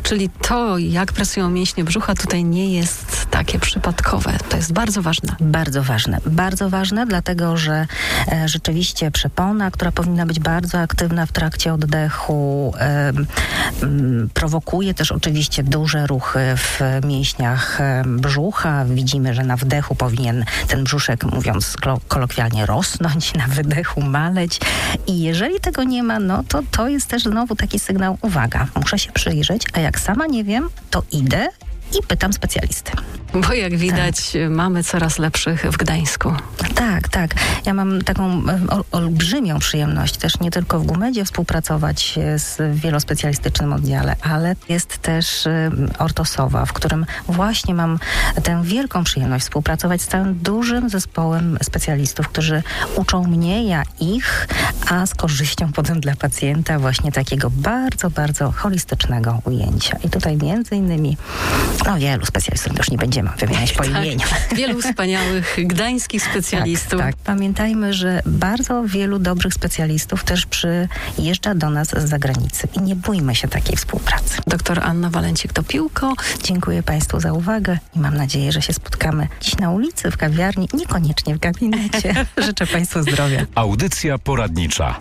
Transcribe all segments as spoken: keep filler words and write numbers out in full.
Czyli to, jak pracują mięśnie brzucha, tutaj nie jest takie przypadkowe. To jest bardzo ważne. Bardzo ważne. Bardzo ważne, dlatego że e, rzeczywiście przepona, która powinna być bardzo aktywna w trakcie oddechu, e, m, prowokuje też oczywiście duże ruchy w mięśniach e, brzucha. Widzimy, że na wdechu powinien ten brzuszek, mówiąc kolokwialnie, rosnąć, na wydechu maleć. I jeżeli tego nie ma, no to to jest też znowu taki sygnał, uwaga, muszę się przyjrzeć, a jak sama nie wiem, to idę i pytam specjalisty. Bo jak widać, tak. mamy coraz lepszych w Gdańsku. Tak, tak. Ja mam taką ol, olbrzymią przyjemność też nie tylko w Gumedzie współpracować z wielospecjalistycznym oddziale, ale jest też Ortosowa, w którym właśnie mam tę wielką przyjemność współpracować z całym dużym zespołem specjalistów, którzy uczą mnie, ja ich, a z korzyścią potem dla pacjenta właśnie takiego bardzo, bardzo holistycznego ujęcia. I tutaj między innymi no wielu specjalistów, już nie będziemy wymieniać po tak, imieniu. Wielu wspaniałych gdańskich specjalistów. Tak, tak. Pamiętajmy, że bardzo wielu dobrych specjalistów też przyjeżdża do nas z zagranicy i nie bójmy się takiej współpracy. Doktor Anna Walencik-Topiłko. Dziękuję Państwu za uwagę i mam nadzieję, że się spotkamy dziś na ulicy, w kawiarni, niekoniecznie w gabinecie. Życzę Państwu zdrowia. Audycja poradnicza.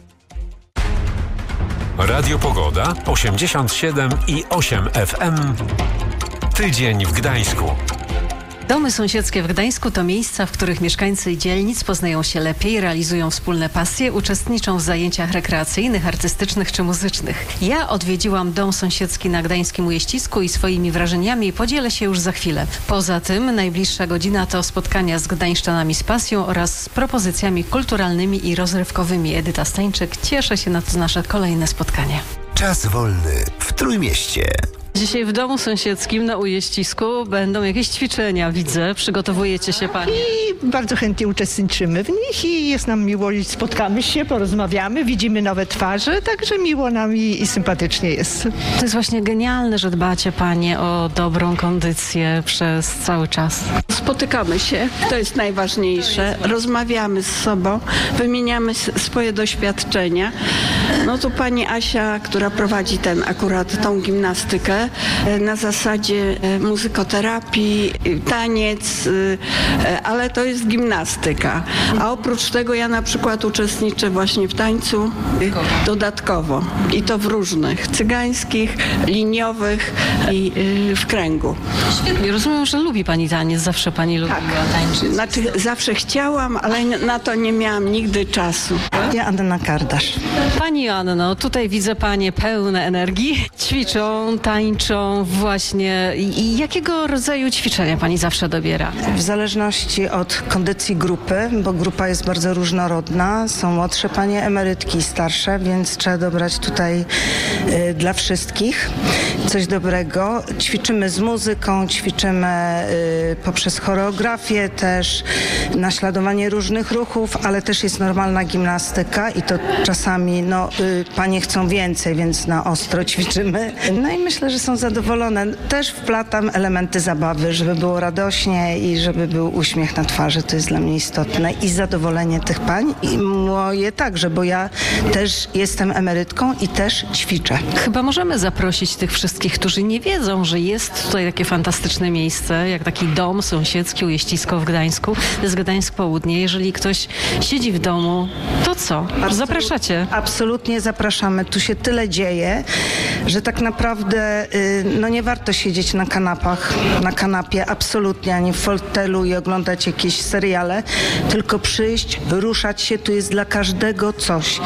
Radio Pogoda osiemdziesiąt siedem i osiem F M. Tydzień w Gdańsku. Domy sąsiedzkie w Gdańsku to miejsca, w których mieszkańcy dzielnic poznają się lepiej, realizują wspólne pasje, uczestniczą w zajęciach rekreacyjnych, artystycznych czy muzycznych. Ja odwiedziłam dom sąsiedzki na Gdańskim Ujeścisku i swoimi wrażeniami podzielę się już za chwilę. Poza tym najbliższa godzina to spotkania z gdańszczanami z pasją oraz z propozycjami kulturalnymi i rozrywkowymi. Edyta Stańczyk, cieszę się na to nasze kolejne spotkanie. Czas wolny w Trójmieście. Dzisiaj w domu sąsiedzkim na Ujeścisku będą jakieś ćwiczenia, widzę. Przygotowujecie się Panie? I bardzo chętnie uczestniczymy w nich i jest nam miło, spotkamy się, porozmawiamy, widzimy nowe twarze, także miło nam i, i sympatycznie jest. To jest właśnie genialne, że dbacie Panie o dobrą kondycję przez cały czas. Spotykamy się, to jest najważniejsze, rozmawiamy z sobą, wymieniamy swoje doświadczenia. No tu pani Asia, która prowadzi ten akurat tą gimnastykę, na zasadzie muzykoterapii, taniec, ale to jest gimnastyka. A oprócz tego ja na przykład uczestniczę właśnie w tańcu dodatkowo i to w różnych, cygańskich, liniowych i w kręgu. Świetnie, rozumiem, że lubi Pani taniec, zawsze Pani lubiła tak. tańczyć. Znaczy zawsze chciałam, ale na to nie miałam nigdy czasu. Ja Anna Kardasz. Pani Anno, tutaj widzę Panie pełne energii, ćwiczą, tańczą właśnie. I, i jakiego rodzaju ćwiczenia Pani zawsze dobiera? W zależności od kondycji grupy, bo grupa jest bardzo różnorodna. Są młodsze panie emerytki, starsze, więc trzeba dobrać tutaj y, dla wszystkich coś dobrego. Ćwiczymy z muzyką, ćwiczymy y, poprzez choreografię też, naśladowanie różnych ruchów, ale też jest normalna gimnastyka i to czasami no, y, panie chcą więcej, więc na ostro ćwiczymy. No i myślę, że są zadowolone. Też wplatam elementy zabawy, żeby było radośnie i żeby był uśmiech na twarzy. To jest dla mnie istotne. I zadowolenie tych pań i moje także, bo ja też jestem emerytką i też ćwiczę. Chyba możemy zaprosić tych wszystkich, którzy nie wiedzą, że jest tutaj takie fantastyczne miejsce, jak taki dom sąsiedzki Ujeścisko w Gdańsku. To jest Gdańsk Południe. Jeżeli ktoś siedzi w domu, to co? Absolut, Zapraszacie? Absolutnie zapraszamy. Tu się tyle dzieje, że tak naprawdę y, no nie warto siedzieć na kanapach, na kanapie absolutnie, ani w fotelu i oglądać jakieś seriale, tylko przyjść, ruszać się. Tu jest dla każdego coś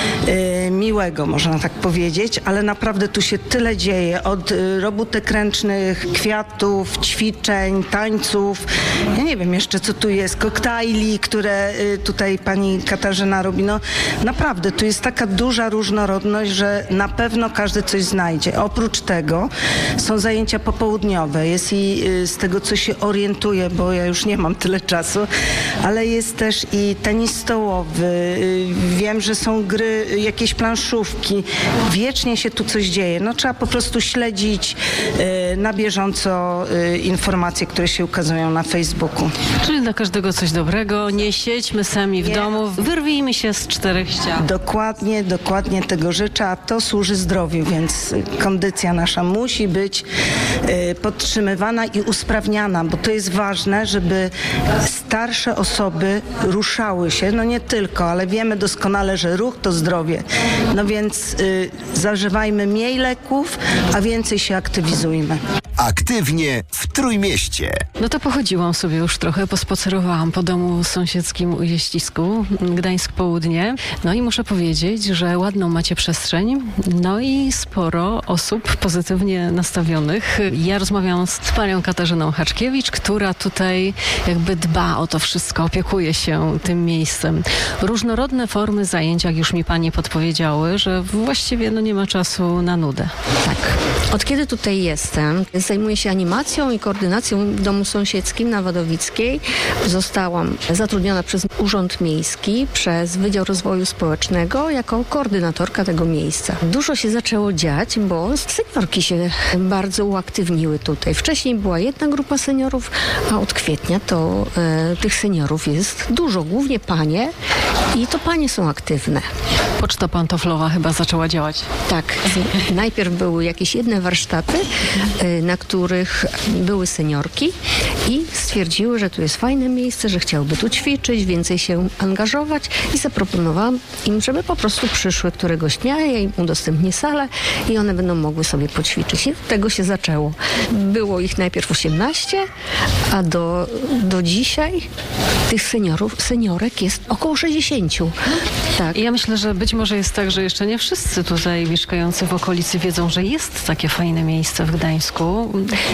y, miłego, można tak powiedzieć, ale naprawdę tu się tyle dzieje. Od y, robótek ręcznych, kwiatów, ćwiczeń, tańców. Ja nie wiem jeszcze, co tu jest. Koktajli, które y, tutaj pani Katarzyna robi. No naprawdę, tu jest taka duża różnorodność, że na pewno każdy coś znajdzie. Oprócz tego są zajęcia popołudniowe. Jest i y, z tego, co się orientuję, bo ja już nie mam tyle czasu, ale jest też i tenis stołowy. Y, wiem, że są gry, jakieś planszówki. Wiecznie się tu coś dzieje. No trzeba po prostu śledzić y, na bieżąco y, informacje, które się ukazują na Facebooku. Czyli dla każdego coś dobrego. Nie siedźmy sami w Nie. domu. Wyrwijmy się z czterech ścian. Dokładnie, dokładnie tego życzę, a to służy zdrowiu, więc y, kondycja nasza musi być y, podtrzymywana i usprawniana, bo to jest ważne, żeby starsze osoby ruszały się, no nie tylko, ale wiemy doskonale, że ruch to zdrowie. No więc y, zażywajmy mniej leków, a więcej się aktywizujmy. Aktywnie w Trójmieście. No to pochodziłam sobie już trochę, pospacerowałam po domu sąsiedzkim u Jeźcisku, Gdańsk Południe. No i muszę powiedzieć, że ładną macie przestrzeń, no i sporo osób pozytywnie nastawionych. Ja rozmawiałam z panią Katarzyną Haczkiewicz, która tutaj jakby dba o to wszystko, opiekuje się tym miejscem. Różnorodne formy zajęć, jak już mi panie podpowiedziały, że właściwie no nie ma czasu na nudę. Tak. Od kiedy tutaj jestem, zajmuję się animacją i koordynacją w domu sąsiedzkim na Wadowickiej. Zostałam zatrudniona przez Urząd Miejski, przez Wydział Rozwoju Społecznego jako koordynatorka tego miejsca. Dużo się zaczęło dziać, bo seniorki się bardzo uaktywniły tutaj. Wcześniej była jedna grupa seniorów, a od kwietnia to e, tych seniorów jest dużo, głównie panie i to panie są aktywne. Poczta pantoflowa chyba zaczęła działać. Tak. Najpierw były jakieś jedne warsztaty, y, na których były seniorki i stwierdziły, że tu jest fajne miejsce, że chciałyby tu ćwiczyć, więcej się angażować i zaproponowałam im, żeby po prostu przyszły któregoś dnia, ja im udostępnię salę i one będą mogły sobie poćwiczyć. I od tego się zaczęło. Było ich najpierw osiemnaście, a do, do dzisiaj tych seniorów, seniorek jest około sześćdziesięciu. Tak. I ja myślę, że być może jest tak, że jeszcze nie wszyscy tutaj mieszkający w okolicy wiedzą, że jest takie fajne miejsce w Gdańsku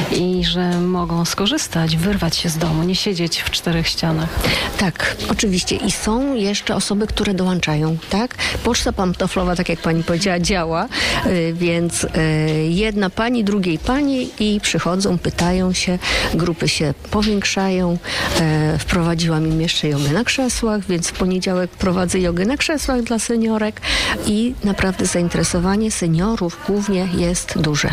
i że mogą skorzystać, wyrwać się z domu, nie siedzieć w czterech ścianach. Tak, oczywiście. I są jeszcze osoby, które dołączają, tak? Poczta pantoflowa, tak jak pani powiedziała, działa, y, więc y, jedna pani, drugiej pani i przychodzą, pytają się, grupy się powiększają. Y, wprowadziłam im jeszcze jogę na krzesłach, więc w poniedziałek prowadzę jogę na krzesłach dla seniorek i naprawdę zainteresowanie seniorów głównie jest duże.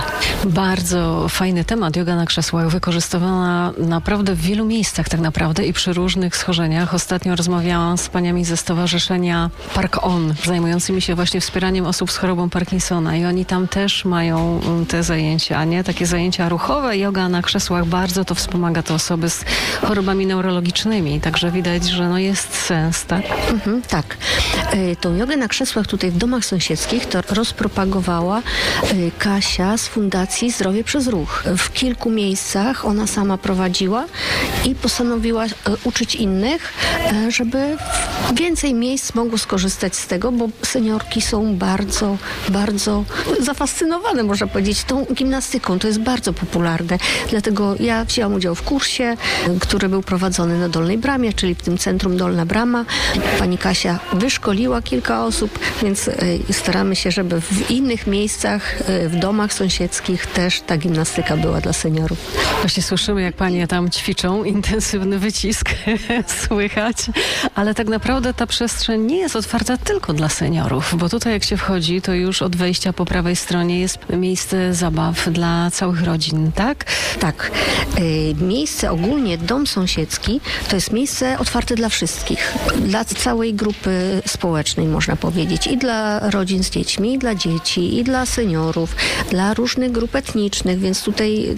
Bardzo fajny temat, joga na krzesłach, wykorzystywana naprawdę w wielu miejscach tak naprawdę i przy różnych schorzeniach. Ostatnio rozmawiałam z paniami ze stowarzyszenia Park On, zajmującymi się właśnie wspieraniem osób z chorobą Parkinsona i oni tam też mają te zajęcia, nie? Takie zajęcia ruchowe, joga na krzesłach, bardzo to wspomaga te osoby z chorobami neurologicznymi, także widać, że no jest sens, tak? Mhm, tak. Y, tą jogę na krzesłach tutaj w domach sąsiedzkich to rozpropagowała y, Kasia z Fundacji Zdrowie przez Ruch. W kilku miejscach ona sama prowadziła i postanowiła y, uczyć innych, y, żeby więcej miejsc mogło skorzystać z tego, bo seniorki są bardzo, bardzo zafascynowane, można powiedzieć, tą gimnastyką. To jest bardzo popularne. Dlatego ja wzięłam udział w kursie, y, który był prowadzony na Dolnej Bramie, czyli w tym centrum Dolna Brama. Pani Kasia wyszkoliła kilka osób, więc y, staramy się, żeby w innych miejscach, y, w domach sąsiedzkich też ta gimnastyka była dla seniorów. Właśnie słyszymy, jak panie tam ćwiczą, intensywny wycisk słychać, ale tak naprawdę ta przestrzeń nie jest otwarta tylko dla seniorów, bo tutaj jak się wchodzi, to już od wejścia po prawej stronie jest miejsce zabaw dla całych rodzin, tak? Tak. Y, miejsce ogólnie, dom sąsiedzki, to jest miejsce otwarte dla wszystkich, dla całej grupy społecznej, można powiedzieć, i dla rodzin z dziećmi, i dla dzieci, i dla seniorów, dla różnych grup etnicznych, więc tutaj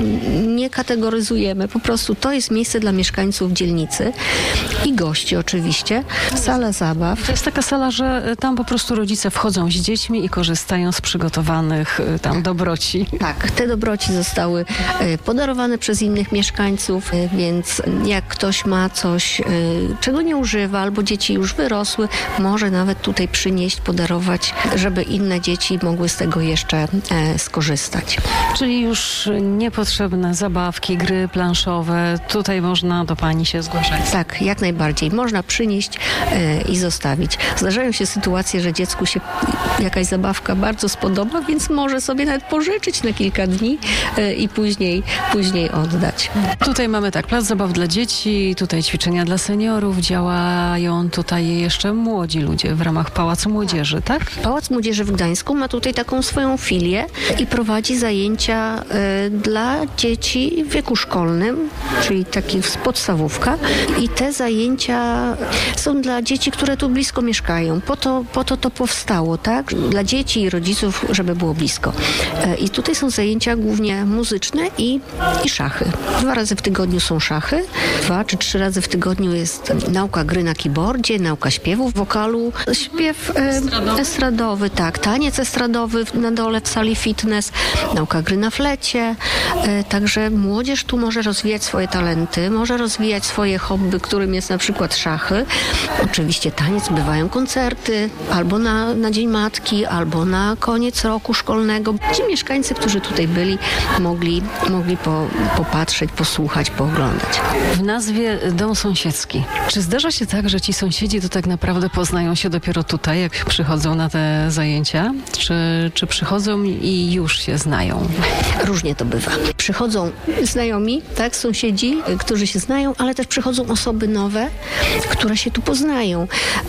nie kategoryzujemy. Po prostu to jest miejsce dla mieszkańców dzielnicy i gości oczywiście. Sala zabaw. To jest taka sala, że tam po prostu rodzice wchodzą z dziećmi i korzystają z przygotowanych tam dobroci. Tak, te dobroci zostały podarowane przez innych mieszkańców, więc jak ktoś ma coś, czego nie używa, albo dzieci już wyrosły, może nawet tutaj przynieść, podarować, żeby inne dzieci mogły z tego jeszcze skorzystać. Czyli już niepotrzebne zabawki, gry planszowe, tutaj można do pani się zgłaszać. Tak, jak najbardziej. Można przynieść e, i zostawić. Zdarzają się sytuacje, że dziecku się jakaś zabawka bardzo spodoba, więc może sobie nawet pożyczyć na kilka dni e, i później, później oddać. Tutaj mamy tak, plac zabaw dla dzieci, tutaj ćwiczenia dla seniorów, działają tutaj jeszcze młodzi młodzi ludzie w ramach Pałacu Młodzieży, tak? Pałac Młodzieży w Gdańsku ma tutaj taką swoją filię i prowadzi zajęcia y, dla dzieci w wieku szkolnym, czyli takich z podstawówka. I te zajęcia są dla dzieci, które tu blisko mieszkają. Po to po to, to powstało, tak? Dla dzieci i rodziców, żeby było blisko. Y, I tutaj są zajęcia głównie muzyczne i, i szachy. Dwa razy w tygodniu są szachy, dwa czy trzy razy w tygodniu jest nauka gry na keyboardzie, nauka śpiewu, wokalu, śpiew y, estradowy. estradowy, tak, taniec estradowy na dole w sali fitness, nauka gry na flecie. Y, także młodzież tu może rozwijać swoje talenty, może rozwijać swoje hobby, którym jest na przykład szachy. Oczywiście taniec, bywają koncerty, albo na, na Dzień Matki, albo na koniec roku szkolnego. Ci mieszkańcy, którzy tutaj byli, mogli, mogli po, popatrzeć, posłuchać, pooglądać. W nazwie Dom Sąsiedzki. Czy zdarza się tak, że ci sąsiedzi to tak naprawdę poznają się dopiero tutaj, jak przychodzą na te zajęcia? Czy, czy przychodzą i już się znają? Różnie to bywa. Przychodzą znajomi, tak, sąsiedzi, którzy się znają, ale też przychodzą osoby nowe, które się tu poznają.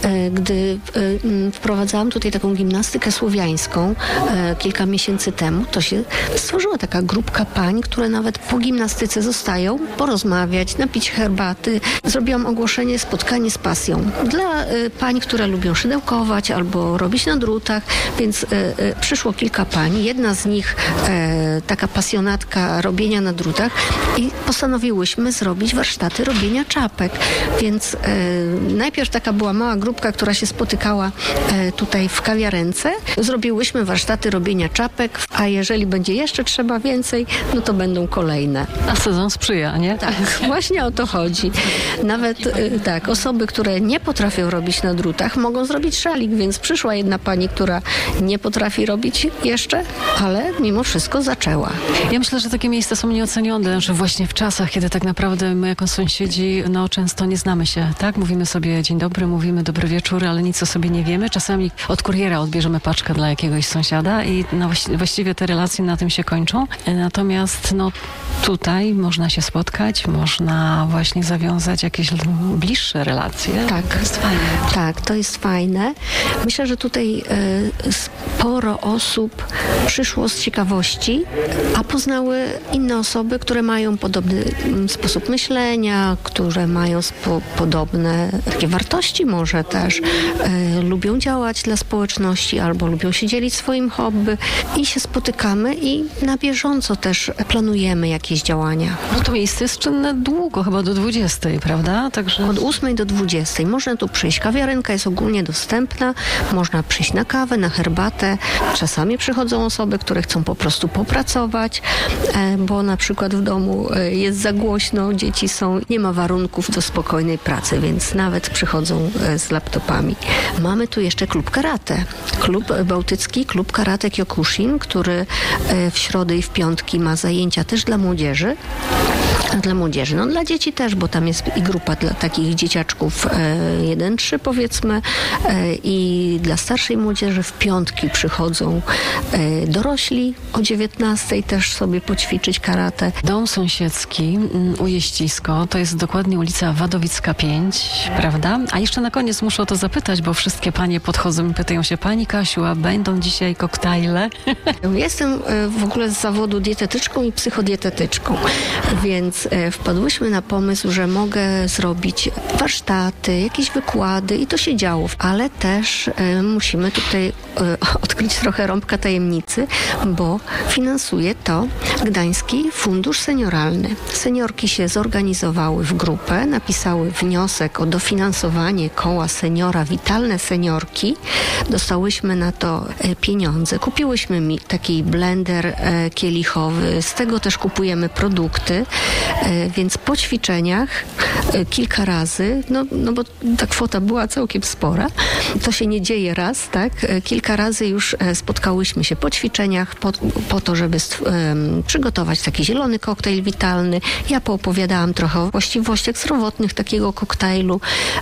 Gdy wprowadzałam tutaj taką gimnastykę słowiańską kilka miesięcy temu, to się stworzyła taka grupka pań, które nawet po gimnastyce zostają porozmawiać, napić herbaty. Zrobiłam ogłoszenie spotkanie z pasją dla pań, które lubią szydełkować albo robić na drutach, więc przyszło kilka pań. Jedna z nich taka pasjonatka robienia na drutach i postanowiłyśmy zrobić warsztaty robienia czapek. Więc najpierw taka była mała grupka, która się spotykała tutaj w kawiarence. Zrobiłyśmy warsztaty robienia czapek, a jeżeli będzie jeszcze trzeba więcej, no to będą kolejne. A sezon sprzyja, nie? Tak, właśnie o to chodzi. Nawet tak, osoby, które nie potrafią robić na drutach, mogą zrobić szalik, więc przyszła jedna pani, która nie potrafi robić jeszcze, ale mimo wszystko zaczęła. Ja myślę, że takie miejsca są nieocenione, że właśnie w czasach, kiedy tak naprawdę my jako sąsiedzi, no często nie znamy się, tak? Mówimy sobie dzień dobry, mówimy dobry wieczór, ale nic o sobie nie wiemy. Czasami od kuriera odbierzemy paczkę dla jakiegoś sąsiada i no właściwie te relacje na tym się kończą. Natomiast no tutaj można się spotkać, można właśnie zawiązać jakieś bliższe relacje. Tak, to jest fajne. Tak, to jest fajne. Myślę, że tutaj y, sporo osób przyszło z ciekawości, a poznały inne osoby, które mają podobny m, sposób myślenia, które mają spo, podobne takie wartości może też, y, lubią działać dla społeczności albo lubią się dzielić swoim hobby i się spotykamy i na bieżąco też planujemy jakieś działania. No to miejsce jest czynne długo, chyba do dwudziestej, prawda? Także... Od ósmej do dwudziestej. Można tu przyjść. Kawiarenka jest ogólnie dostępna. Można przyjść na kawę, na herbatę. Czasami przychodzą osoby, które chcą po prostu popracować, bo na przykład w domu jest za głośno, dzieci są, nie ma warunków do spokojnej pracy, więc nawet przychodzą z laptopami. Mamy tu jeszcze klub karate. Klub bałtycki, klub karate Kyokushin, który w środę i w piątki ma zajęcia też dla młodzieży. Dla młodzieży, no dla dzieci też, bo tam jest i grupa dla takich dzieciaczków e, jeden trzy powiedzmy e, i dla starszej młodzieży w piątki przychodzą e, dorośli o dziewiętnastej też sobie poćwiczyć karate. Dom Sąsiedzki, Ujeścisko, to jest dokładnie ulica Wadowicka pięć, prawda? A jeszcze na koniec muszę o to zapytać, bo wszystkie panie podchodzą i pytają się, pani Kasiu, a będą dzisiaj koktajle? Jestem e, w ogóle z zawodu dietetyczką i psychodietetyczką, więc wpadłyśmy na pomysł, że mogę zrobić warsztaty, jakieś wykłady i to się działo. Ale też e, musimy tutaj e, odkryć trochę rąbka tajemnicy, bo finansuje to Gdański Fundusz Senioralny. Seniorki się zorganizowały w grupę, napisały wniosek o dofinansowanie koła seniora Witalne Seniorki. Dostałyśmy na to e, pieniądze. Kupiłyśmy mi taki blender e, kielichowy. Z tego też kupujemy produkty. Więc po ćwiczeniach kilka razy, no, no bo ta kwota była całkiem spora, to się nie dzieje raz, tak? Kilka razy już spotkałyśmy się po ćwiczeniach po, po to, żeby um, przygotować taki zielony koktajl witalny. Ja poopowiadałam trochę o właściwościach zdrowotnych takiego koktajlu.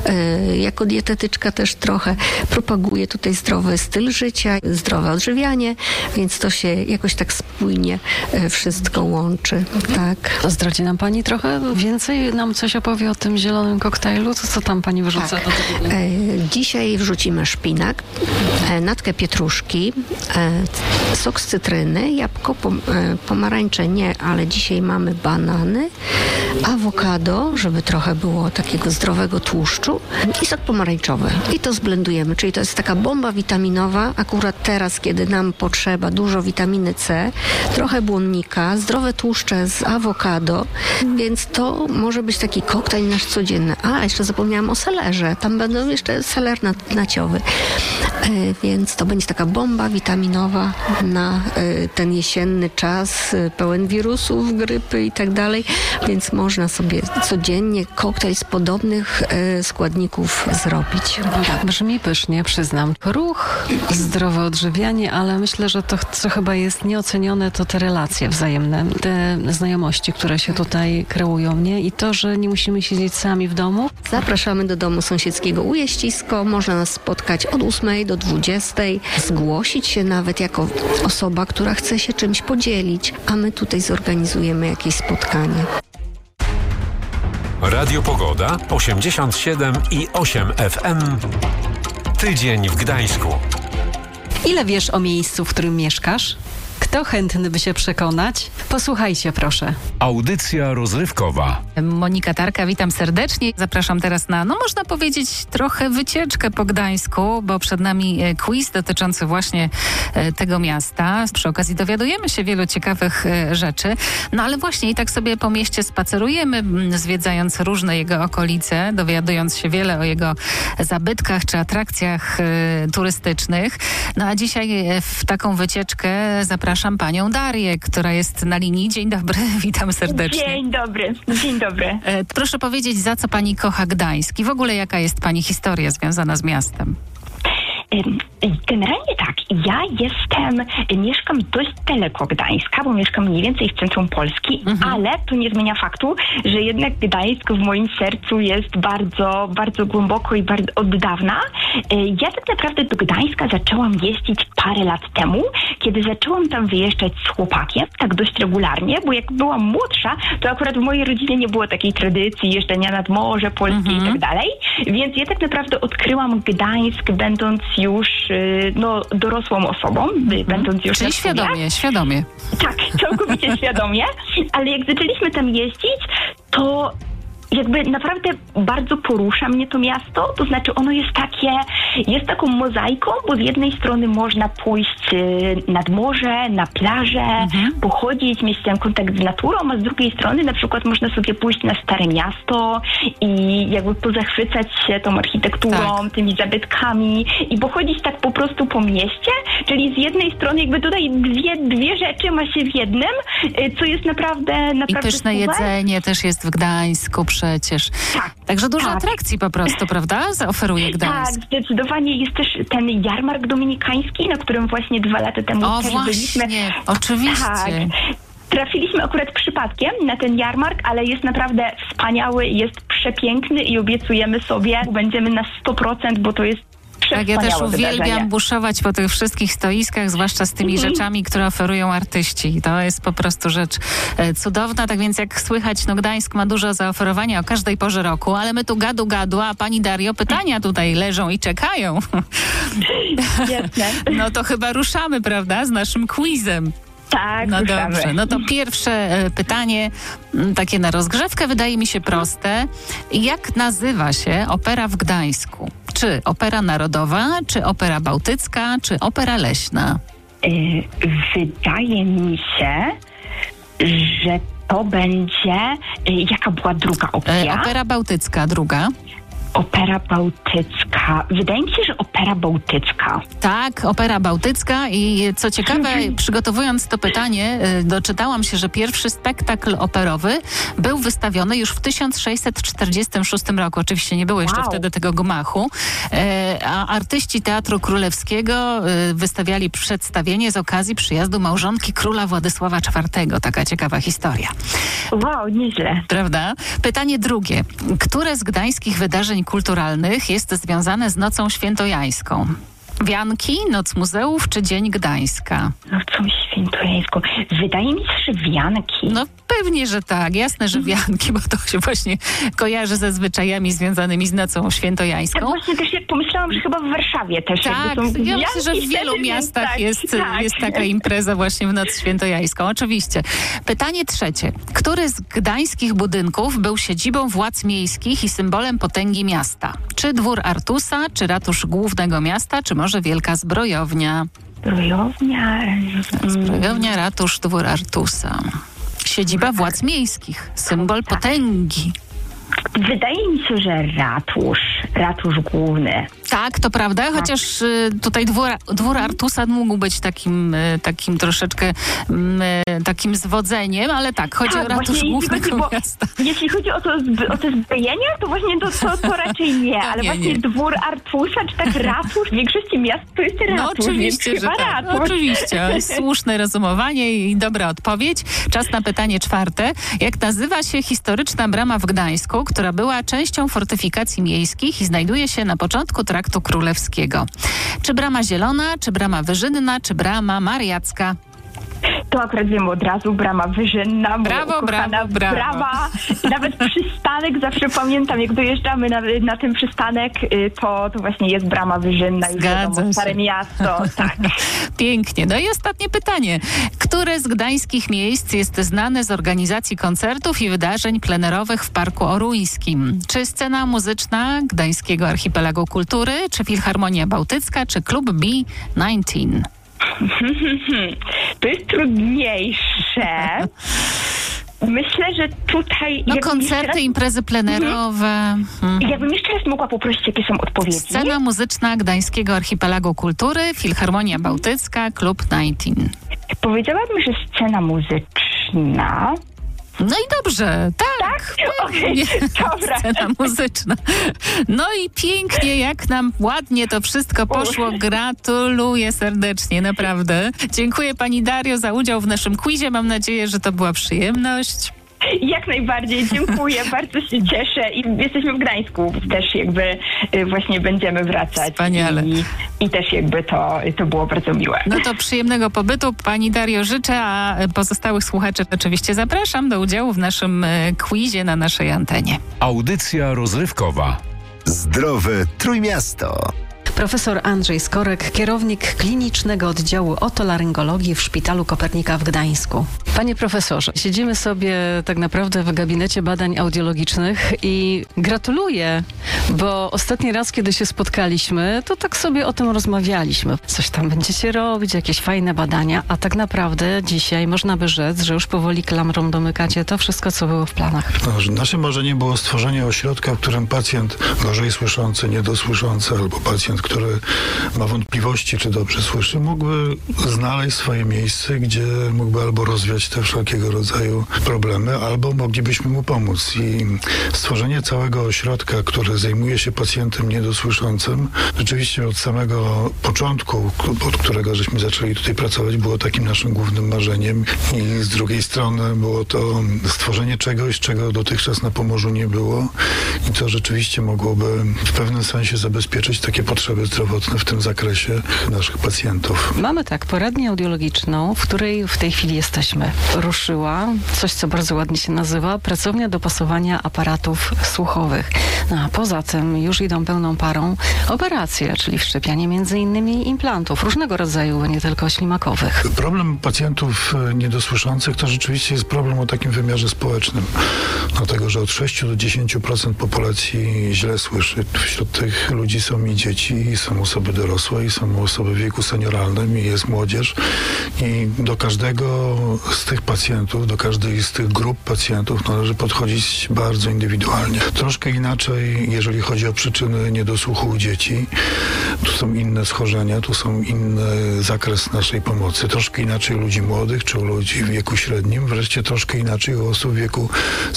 E, jako dietetyczka też trochę propaguję tutaj zdrowy styl życia, zdrowe odżywianie, więc to się jakoś tak spójnie e, wszystko łączy, tak. Zdradzi nam pani trochę więcej, nam coś opowie mowie o tym zielonym koktajlu, to co tam pani wyrzuca? Tak. E, dzisiaj wrzucimy szpinak, e, natkę pietruszki, e, sok z cytryny, jabłko, pom, e, pomarańcze nie, ale dzisiaj mamy banany, awokado, żeby trochę było takiego zdrowego tłuszczu i sok pomarańczowy. I to zblendujemy, czyli to jest taka bomba witaminowa, akurat teraz, kiedy nam potrzeba dużo witaminy C, trochę błonnika, zdrowe tłuszcze z awokado, więc to może być taki koktajl nasz codzienny. A, jeszcze zapomniałam o selerze. Tam będą jeszcze seler naciowy. E, więc to będzie taka bomba witaminowa na e, ten jesienny czas, e, pełen wirusów, grypy i tak dalej. Więc można sobie codziennie koktajl z podobnych e, składników zrobić. Tak. Brzmi pysznie, przyznam. Ruch, zdrowe odżywianie, ale myślę, że to, co chyba jest nieocenione, to te relacje wzajemne, te znajomości, które się tutaj kreują, nie? I to, że nie musimy siedzieć sami w domu. Zapraszamy do domu sąsiedzkiego Ujeścisko. Można nas spotkać od ósmej do dwudziestej. Zgłosić się nawet jako osoba, która chce się czymś podzielić, a my tutaj zorganizujemy jakieś spotkanie. Radio Pogoda osiemdziesiąt siedem i osiem F M. Tydzień w Gdańsku. Ile wiesz o miejscu, w którym mieszkasz? Kto chętny by się przekonać? Posłuchajcie proszę. Audycja rozrywkowa. Monika Tarka, witam serdecznie. Zapraszam teraz na, no można powiedzieć, trochę wycieczkę po Gdańsku, bo przed nami quiz dotyczący właśnie tego miasta. Przy okazji dowiadujemy się wielu ciekawych rzeczy. No ale właśnie i tak sobie po mieście spacerujemy, zwiedzając różne jego okolice, dowiadując się wiele o jego zabytkach czy atrakcjach turystycznych. No a dzisiaj w taką wycieczkę zapraszam panią Darię, która jest na linii. Dzień dobry, witam serdecznie. Dzień dobry, dzień dobry. E, proszę powiedzieć, za co pani kocha Gdańsk i w ogóle jaka jest pani historia związana z miastem? Generalnie tak, ja jestem, mieszkam dość daleko Gdańska, bo mieszkam mniej więcej w centrum Polski, mhm. ale to nie zmienia faktu, że jednak Gdańsk w moim sercu jest bardzo, bardzo głęboko i bardzo od dawna. Ja tak naprawdę do Gdańska zaczęłam jeździć parę lat temu, kiedy zaczęłam tam wyjeżdżać z chłopakiem, tak dość regularnie, bo jak byłam młodsza, to akurat w mojej rodzinie nie było takiej tradycji jeżdżenia nad Morze Polskie mhm. i tak dalej, więc ja tak naprawdę odkryłam Gdańsk, będąc już no, dorosłą osobą, mm-hmm. będąc już Czyli na studiach. świadomie, świadomie. Tak, całkowicie świadomie, ale jak zaczęliśmy tam jeździć, to jakby naprawdę bardzo porusza mnie to miasto, to znaczy ono jest takie, jest taką mozaiką, bo z jednej strony można pójść nad morze, na plażę, mhm. pochodzić, mieć ten kontakt z naturą, a z drugiej strony na przykład można sobie pójść na Stare Miasto i jakby pozachwycać się tą architekturą, tak. tymi zabytkami i pochodzić tak po prostu po mieście, czyli z jednej strony jakby tutaj dwie, dwie rzeczy ma się w jednym, co jest naprawdę, naprawdę I pyszne super. Jedzenie też jest w Gdańsku przecież. Tak, Także dużo tak. atrakcji po prostu, prawda? Zaoferuje Gdańsk. Tak, zdecydowanie. Jest też ten jarmark dominikański, na którym właśnie dwa lata temu o, też właśnie, byliśmy. Oczywiście. Tak. Trafiliśmy akurat przypadkiem na ten jarmark, ale jest naprawdę wspaniały, jest przepiękny i obiecujemy sobie, będziemy na sto procent, bo to jest Tak, ja też uwielbiam wydarzenie. buszować po tych wszystkich stoiskach, zwłaszcza z tymi mhm. rzeczami, które oferują artyści. To jest po prostu rzecz e, cudowna, tak więc jak słychać, no Gdańsk ma dużo zaoferowania o każdej porze roku, ale my tu gadu gadu, a pani Dario, pytania tutaj leżą i czekają. Jasne. No to chyba ruszamy, prawda, z naszym quizem. Tak, no ruszamy. Dobrze, no to pierwsze e, pytanie, m, takie na rozgrzewkę, wydaje mi się proste. Jak nazywa się opera w Gdańsku? Czy opera narodowa, czy opera bałtycka, czy opera leśna? Yy, wydaje mi się, że to będzie... Yy, jaka była druga opcja? E, opera bałtycka, druga. Opera bałtycka. Wydaje mi się, że opera bałtycka. Tak, opera bałtycka i co ciekawe, przygotowując to pytanie, doczytałam się, że pierwszy spektakl operowy był wystawiony już w tysiąc sześćset czterdziestym szóstym roku. Oczywiście nie było jeszcze wow. wtedy tego gmachu, a artyści Teatru Królewskiego wystawiali przedstawienie z okazji przyjazdu małżonki króla Władysława czwartego. Taka ciekawa historia. Wow, nieźle. Prawda? Pytanie drugie. Które z gdańskich wydarzeń kulturalnych jest związane z Nocą Świętojańską? Wianki, Noc Muzeów czy Dzień Gdańska? Nocą Świętojańską. Wydaje mi się, że wianki. No pewnie, że tak. Jasne, że wianki, bo to się właśnie kojarzy ze zwyczajami związanymi z Nocą Świętojańską. Tak właśnie też jak pomyślałam, że chyba w Warszawie też. Tak, są ja myślę, że w wianki wielu wtedy, miastach tak, jest, tak. jest taka impreza właśnie w Noc Świętojańską. Oczywiście. Pytanie trzecie. Który z gdańskich budynków był siedzibą władz miejskich i symbolem potęgi miasta? Czy Dwór Artusa, czy Ratusz Głównego Miasta, czy może Wielka Zbrojownia? Zbrojownia. Zbrojownia, Ratusz, Dwór Artusa. Siedziba władz miejskich, symbol potęgi. Wydaje mi się, że ratusz. Ratusz główny. Tak, to prawda, chociaż y, tutaj dwór, dwór Artusa mógł być takim, y, takim troszeczkę y, takim zwodzeniem, ale tak, chodzi tak, o ratusz właśnie, głównego jeśli chodzi, miasta. Bo, jeśli chodzi o to, o te zbrojenia, to właśnie to, to, to raczej nie, to ale nie, właśnie nie. dwór Artusa, czy tak ratusz, w większości miast to jest ratusz. No oczywiście, że tak. No, oczywiście. Słuszne rozumowanie i dobra odpowiedź. Czas na pytanie czwarte. Jak nazywa się historyczna brama w Gdańsku, która była częścią fortyfikacji miejskich i znajduje się na początku Traktu Królewskiego? Czy Brama Zielona, czy Brama Wyżynna, czy Brama Mariacka? To akurat wiem od razu, brama Wyżynna, brawo, brawo, brawo. Brama. Nawet przystanek, zawsze pamiętam, jak dojeżdżamy na, na ten przystanek, to, to właśnie jest brama Wyżynna i wiadomo, Stare Miasto. Tak. Pięknie. No i ostatnie pytanie. Które z gdańskich miejsc jest znane z organizacji koncertów i wydarzeń plenerowych w Parku Oruńskim? Czy scena muzyczna Gdańskiego Archipelagu Kultury, czy Filharmonia Bałtycka, czy Klub B dziewiętnaście? To jest trudniejsze. Myślę, że tutaj... No koncerty, raz... imprezy plenerowe. Mhm. Ja bym jeszcze raz mogła poprosić, jakie są odpowiedzi. Scena muzyczna Gdańskiego Archipelagu Kultury, Filharmonia Bałtycka, Klub dziewiętnaście. Powiedziałabym, że scena muzyczna... No i dobrze, tak. Tak? Okej, okay. Dobra. Scena muzyczna. No i pięknie, jak nam ładnie to wszystko poszło. Gratuluję serdecznie, naprawdę. Dziękuję pani Dario za udział w naszym quizie. Mam nadzieję, że to była przyjemność. Jak najbardziej, dziękuję, bardzo się cieszę i jesteśmy w Gdańsku, też jakby właśnie będziemy wracać. Wspaniale. I, i też jakby to, to było bardzo miłe. No to przyjemnego pobytu pani Dario życzę, a pozostałych słuchaczy oczywiście zapraszam do udziału w naszym quizie na naszej antenie. Audycja rozrywkowa. Zdrowe Trójmiasto. Profesor Andrzej Skorek, kierownik klinicznego oddziału otolaryngologii w Szpitalu Kopernika w Gdańsku. Panie profesorze, siedzimy sobie tak naprawdę w gabinecie badań audiologicznych i gratuluję, bo ostatni raz, kiedy się spotkaliśmy, to tak sobie o tym rozmawialiśmy. Coś tam będziecie robić, jakieś fajne badania, a tak naprawdę dzisiaj można by rzec, że już powoli klamrą domykacie to wszystko, co było w planach. No, naszym marzeniem było stworzenie ośrodka, w którym pacjent gorzej słyszący, niedosłyszący albo pacjent, który ma wątpliwości, czy dobrze słyszy, mógłby znaleźć swoje miejsce, gdzie mógłby albo rozwiać te wszelkiego rodzaju problemy, albo moglibyśmy mu pomóc. I stworzenie całego ośrodka, który zajmuje się pacjentem niedosłyszącym, rzeczywiście od samego początku, od którego żeśmy zaczęli tutaj pracować, było takim naszym głównym marzeniem. I z drugiej strony było to stworzenie czegoś, czego dotychczas na Pomorzu nie było i co rzeczywiście mogłoby w pewnym sensie zabezpieczyć takie potrzeby zdrowotne w tym zakresie naszych pacjentów. Mamy tak, poradnię audiologiczną, w której w tej chwili jesteśmy. Ruszyła coś, co bardzo ładnie się nazywa pracownia dopasowania aparatów słuchowych. No a poza tym już idą pełną parą operacje, czyli wszczepianie między innymi implantów różnego rodzaju, nie tylko ślimakowych. Problem pacjentów niedosłyszących to rzeczywiście jest problem o takim wymiarze społecznym. Dlatego, że od sześciu do dziesięciu procent populacji źle słyszy. Wśród tych ludzi są i dzieci, i są osoby dorosłe, i są osoby w wieku senioralnym, i jest młodzież. I do każdego z tych pacjentów, do każdej z tych grup pacjentów należy podchodzić bardzo indywidualnie. Troszkę inaczej, jeżeli chodzi o przyczyny niedosłuchu u dzieci. Tu są inne schorzenia, tu są inny zakres naszej pomocy. Troszkę inaczej u ludzi młodych, czy u ludzi w wieku średnim, wreszcie troszkę inaczej u osób w wieku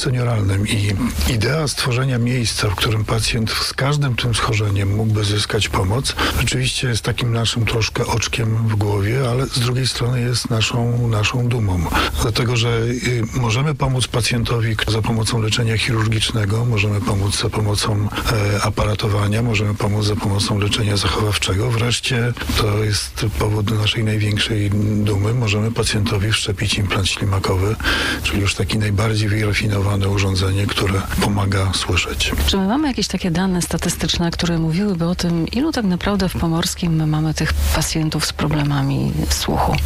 senioralnym. I idea stworzenia miejsca, w którym pacjent z każdym tym schorzeniem mógłby zyskać pomoc. Rzeczywiście jest takim naszym troszkę oczkiem w głowie, ale z drugiej strony jest naszą, naszą dumą. Dlatego, że możemy pomóc pacjentowi za pomocą leczenia chirurgicznego, możemy pomóc za pomocą e, aparatowania, możemy pomóc za pomocą leczenia zachowawczego. Wreszcie, to jest powód do naszej największej dumy, możemy pacjentowi wszczepić implant ślimakowy, czyli już taki najbardziej wyrafinowane urządzenie, które pomaga słyszeć. Czy my mamy jakieś takie dane statystyczne, które mówiłyby o tym, ilu tak naprawdę w Pomorskim my mamy tych pacjentów z problemami słuchu?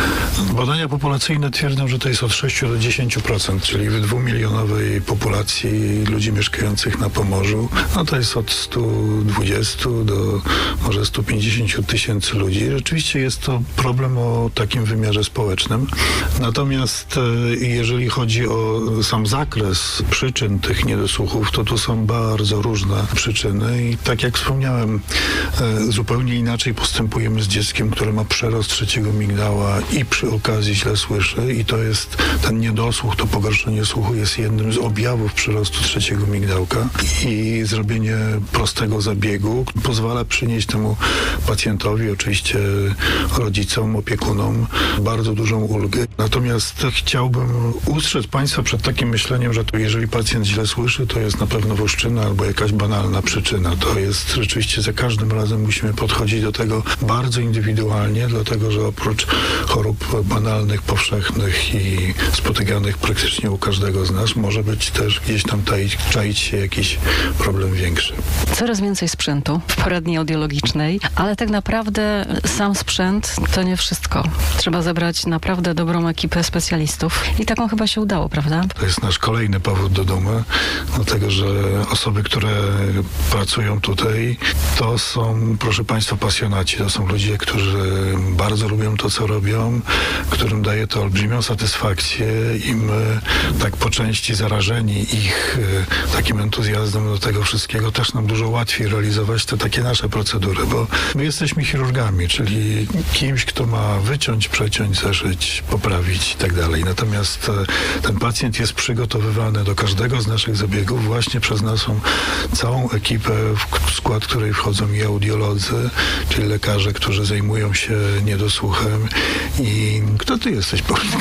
Badania populacyjne twierdzą, że to jest od sześciu do dziesięciu procent, czyli w dwumilionowej populacji ludzi mieszkających na Pomorzu, no to jest od stu dwudziestu do może stu pięćdziesięciu tysięcy ludzi. Rzeczywiście jest to problem o takim wymiarze społecznym. Natomiast jeżeli chodzi o sam zakres przyczyn tych niedosłuchów, to tu są bardzo różne przyczyny i tak jak wspomniałem, zupełnie inaczej postępujemy z dzieckiem, które ma przerost trzeciego migdała i przy okazji źle słyszy i to jest ten niedosłuch, to pogorszenie słuchu jest jednym z objawów przyrostu trzeciego migdałka i zrobienie prostego zabiegu pozwala przynieść temu pacjentowi, oczywiście rodzicom, opiekunom bardzo dużą ulgę. Natomiast chciałbym ustrzec Państwa przed takim myśleniem, że to jeżeli pacjent źle słyszy, to jest na pewno włoszczyna albo jakaś banalna przyczyna. To jest rzeczywiście za każdym razem musimy podchodzić do tego bardzo indywidualnie, dlatego że oprócz chorób banalnych, powszechnych i spotykanych praktycznie u każdego z nas, może być też gdzieś tam taić, czaić się jakiś problem większy. Coraz więcej sprzętu w poradni audiologicznej, ale tak naprawdę sam sprzęt to nie wszystko. Trzeba zebrać naprawdę dobrą ekipę specjalistów i taką chyba się udało, prawda? To jest nasz kolejny powód do dumy, dlatego że osoby, które pracują tutaj, to są, proszę Państwa, pasjonaci. To są ludzie, którzy bardzo lubią to, co robią, którym daje to olbrzymią satysfakcję i my tak po części zarażeni ich takim entuzjazmem do tego wszystkiego też nam dużo łatwiej realizować te takie nasze procedury, bo my jesteśmy chirurgami, czyli kimś, kto ma wyciąć, przeciąć, zeszyć, poprawić i tak dalej. Natomiast ten pacjent jest przygotowywany do każdego z naszych zabiegów właśnie przez naszą całą ekipę, w skład której wchodzą i audiolodzy, czyli lekarze, którzy zajmują się niedosłuchem. I kto ty jesteś, Paulinka?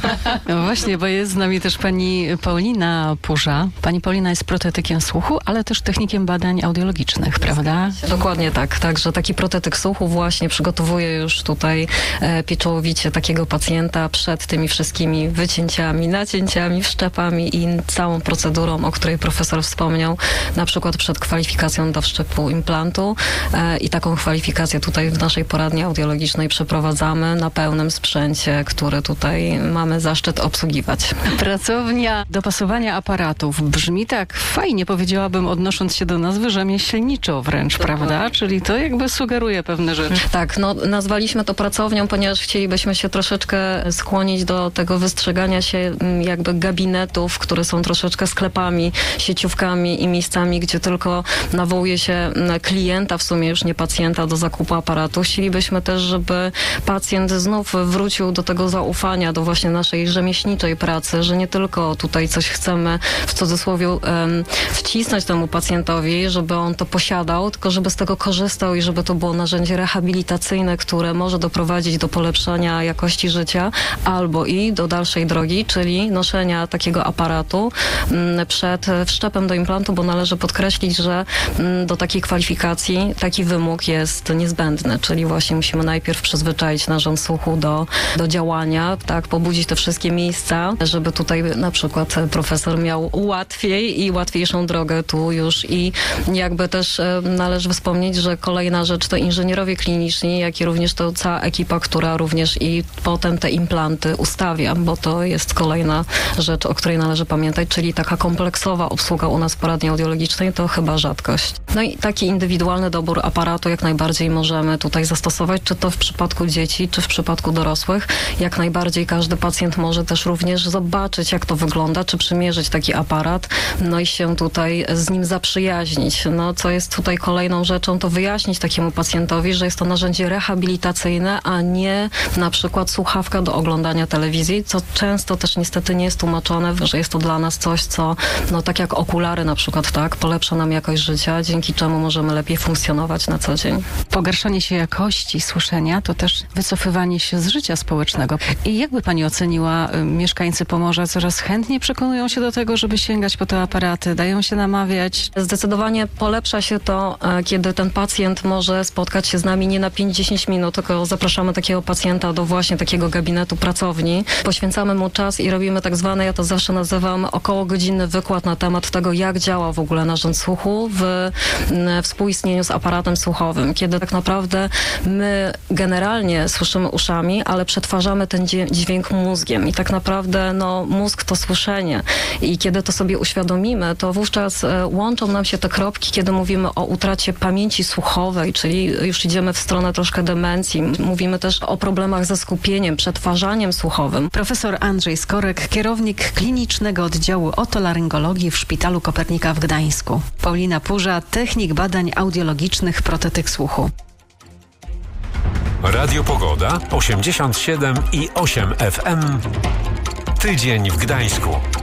No właśnie, bo jest z nami też pani Paulina Purza. Pani Paulina jest protetykiem słuchu, ale też technikiem badań audiologicznych, prawda? Dokładnie tak. Także taki protetyk słuchu właśnie przygotowuje już tutaj e, pieczołowicie takiego pacjenta przed tymi wszystkimi wycięciami, nacięciami, wszczepami i całą procedurą, o której profesor wspomniał, na przykład przed kwalifikacją do wszczepu implantu e, i taką kwalifikację tutaj w naszej poradni audiologicznej przeprowadzamy na pełnym sprzęcie, który tutaj mamy zaszczyt obsługiwać. Pracownia dopasowania aparatów. Brzmi tak fajnie, powiedziałabym, odnosząc się do nazwy, rzemieślniczo wręcz, prawda? Czyli to jakby sugeruje pewne rzeczy. Tak, no nazwaliśmy to pracownią, ponieważ chcielibyśmy się troszeczkę skłonić do tego wystrzegania się jakby gabinetów, które są troszeczkę sklepami, sieciówkami i miejscami, gdzie tylko nawołuje się klienta, w sumie już nie pacjenta, do zakupu aparatu. Chcielibyśmy też, żeby pacjent znów wrócił do tego zaufania, do właśnie naszej rzemieślniczej pracy, że nie tylko tutaj coś chcemy w cudzysłowie um, wcisnąć temu pacjentowi, żeby on to posiadał, tylko żeby z tego korzystał i żeby to było narzędzie rehabilitacyjne, które może doprowadzić do polepszenia jakości życia albo i do dalszej drogi, czyli noszenia takiego aparatu m, przed wszczepem do implantu, bo należy podkreślić, że m, do takiej kwalifikacji taki wymóg jest niezbędny, czyli właśnie musimy najpierw przyzwyczaić narząd słuchu do, do działania, tak, pobudzić te wszystkie miejsca, żeby tutaj na przykład profesor miał łatwiej i łatwiejszą drogę tu już i jakby też e, należy wspomnieć, że kolejna rzecz to inżynierowie kliniczni, jak i również to cała ekipa, która również i potem te implanty ustawia, bo to jest kolejna rzecz, o której należy pamiętać, czyli taka kompleksowa obsługa u nas w poradni audiologicznej to chyba rzadkość. No i taki indywidualny dobór aparatu jak najbardziej możemy tutaj zastosować, czy to w przypadku dzieci, czy w przypadku dorosłych. Jak najbardziej każdy pacjent może też również zobaczyć, jak to wygląda, czy przymierzyć taki aparat, no i się tutaj z nim zaprzyjaźnić. No, co jest tutaj kolejną rzeczą, to wyjaśnić takiemu pacjentowi, że jest to narzędzie rehabilitacyjne, a nie na przykład słuchawka do oglądania telewizji, co często też niestety nie jest tłumaczone, że jest to dla nas coś, co, no tak jak okulary na przykład, tak, polepsza nam jakość życia, dzięki czemu możemy lepiej funkcjonować funkcjonować na co dzień. Pogarszanie się jakości słyszenia to też wycofywanie się z życia społecznego. I jakby pani oceniła, y, mieszkańcy Pomorza coraz chętniej przekonują się do tego, żeby sięgać po te aparaty, dają się namawiać? Zdecydowanie polepsza się to, e, kiedy ten pacjent może spotkać się z nami nie na pięć do dziesięciu minut, tylko zapraszamy takiego pacjenta do właśnie takiego gabinetu pracowni. Poświęcamy mu czas i robimy tak zwany, ja to zawsze nazywam, około godzinny wykład na temat tego, jak działa w ogóle narząd słuchu w m, współistnieniu z aparatem słuchowym. Kiedy tak naprawdę my generalnie słyszymy uszami, ale przetwarzamy ten dźwięk mózgiem i tak naprawdę no, mózg to słyszenie. I kiedy to sobie uświadomimy, to wówczas e, łączą nam się te kropki, kiedy mówimy o utracie pamięci słuchowej, czyli już idziemy w stronę troszkę demencji. Mówimy też o problemach ze skupieniem, przetwarzaniem słuchowym. Profesor Andrzej Skorek, kierownik klinicznego oddziału otolaryngologii w Szpitalu Kopernika w Gdańsku. Paulina Purza, technik badań audiologicznych protetyk słuchu. Radio Pogoda osiemdziesiąt siedem i osiem F M. Tydzień w Gdańsku.